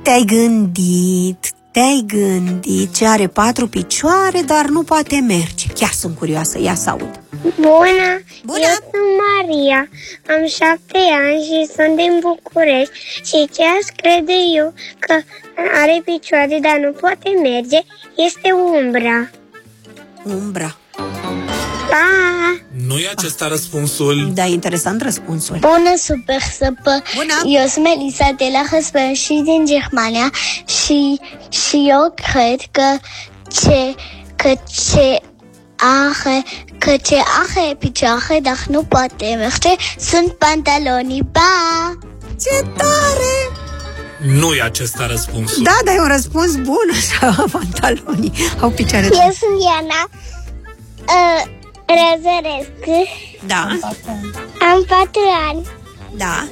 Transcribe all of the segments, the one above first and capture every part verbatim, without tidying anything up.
Te-ai gândit, te-ai gândit ce are patru picioare, dar nu poate merge. Chiar sunt curioasă, ia să aud. Bună, Bună. Eu sunt Maria, am șapte ani și sunt din București. Și ce aș crede eu că are picioare, dar nu poate merge, este umbra. Umbra. Pa! Nu e acesta răspunsul? Da, interesant răspunsul. Bună, super săpă! Bună! Eu sunt Melissa de la Hăspăr și din Germania și, și eu cred că ce, că ce are, că ce are picioare, dar nu poate merge, sunt pantalonii. Pa! Ce tare! Nu e acesta răspunsul. Da, dar e un răspuns bun, așa, pantalonii au picioare. Eu sunt Iana uh, Răzărescu. Da, Am patru ani da.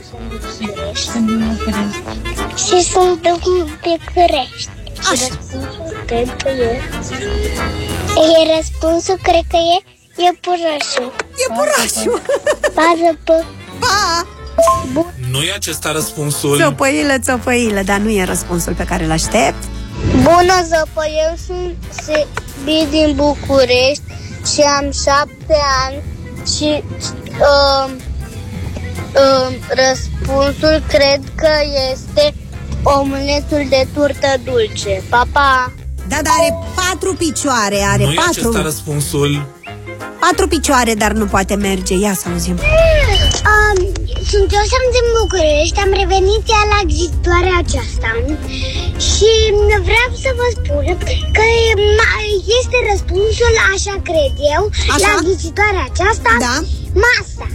și sunt în București. Așa. Cred că e. E răspunsul, cred că e iepurașul. Iepurașul. Pazăpă. Pa! Nu e acesta răspunsul? Țopăilă, țopăilă, dar nu e răspunsul pe care îl aștept. Bună, zăpă, eu sunt Sebi din București și am șapte ani și uh, uh, răspunsul cred că este omletul de turtă dulce. Pa, pa! Da, dar are patru picioare, are Nu e patru. acesta răspunsul? Patru picioare, dar nu poate merge. Ia să auzim. Um, sunt eu, sunt din București, am revenit iar la ghicitoarea aceasta și vreau să vă spun că este răspunsul, așa cred eu, Așa? la ghicitoarea aceasta, Da. masa.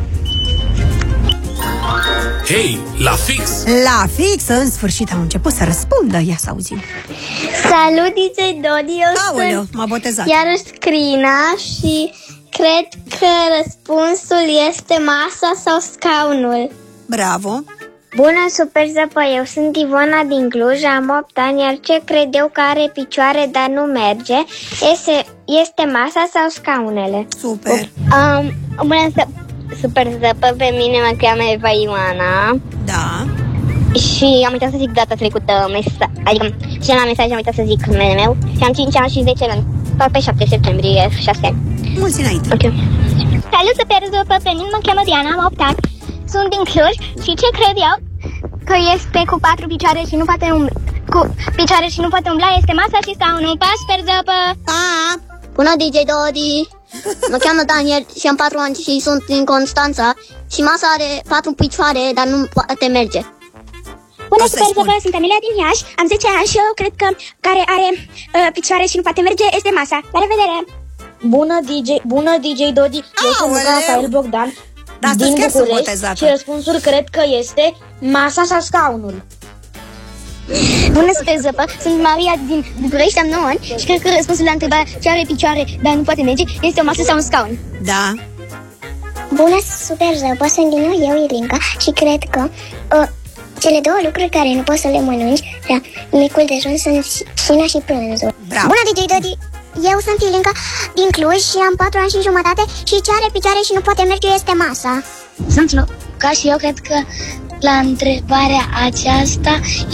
Hei, la fix! La fix, în sfârșit am început să răspundă. Ia să auzim. Salut, D J Dodi, eu Aoleu, sunt m-a botezat. iarăși Crina și cred că răspunsul este masa sau scaunul. Bravo. Bună, super zăpă, eu sunt Ivona din Cluj, am opt ani, iar ce cred eu că are picioare, dar nu merge, este, este masa sau scaunele? Super. Um, bună, super zăpă, pe mine mă cheamă Eva Ioana. Da. Și am uitat să zic data trecută, mesa- adică și la mesaj am uitat să zic numele meu. Și am cinci ani și zece luni, tot pe șapte septembrie, șase ani. Mulți înainte. Ok. Salut, super zăpă, pe mine mă cheamă Diana, am opt ani, sunt din Cluj și ce cred eu că este cu patru picioare și nu poate umbla, cu picioare și nu poate umbla, este masa și scaunul. Pa, super zăpă! Pa! Bună, D J Dodi! Mă cheamă Daniel și am patru ani și sunt din Constanța și masa are patru picioare, dar nu poate merge. Bună, Asta super spun. zăpă, sunt Amelia din Iași, am zece ani și eu cred că care are uh, picioare și nu poate merge este masa. La revedere! Bună D J, bună D J Dodi, eu sunt Aoleu! Rafael Bogdan Da, astăzi din chiar sunt București botezată. și răspunsul cred că este masa sau scaunul. Bună, super zăpă, sunt Maria din București, am nouă ani și cred că răspunsul la întrebarea ce are picioare, dar nu poate merge, este o masă sau un scaun. Da. Bună, super zăpă, sunt din nou eu, Ilinca, și cred că uh, cele două lucruri care nu poți să le mănânci la micul dejun sunt șina și prânzul. Bravo. Bună, D J Dodi! Eu sunt Ilinca din Cluj și am patru ani și jumătate și ce are picioare și nu poate merge este masa. Sunt Luca și eu cred că la întrebarea aceasta